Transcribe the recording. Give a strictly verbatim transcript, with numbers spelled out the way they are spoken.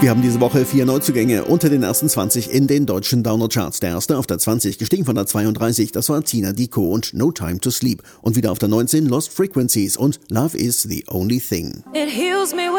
Wir haben diese Woche vier Neuzugänge unter den ersten zwanzig in den deutschen Download-Charts. Der erste auf der zwanzig, gestiegen von der zweiunddreißig, das war Tina Dicko und No Time to Sleep. Und wieder auf der neunzehn Lost Frequencies und Love is the Only Thing. It heals me